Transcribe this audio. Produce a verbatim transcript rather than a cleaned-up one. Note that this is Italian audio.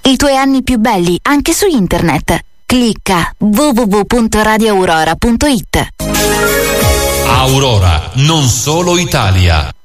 I tuoi anni più belli anche su internet. Clicca w w w punto radio aurora punto it. Aurora, non solo Italia.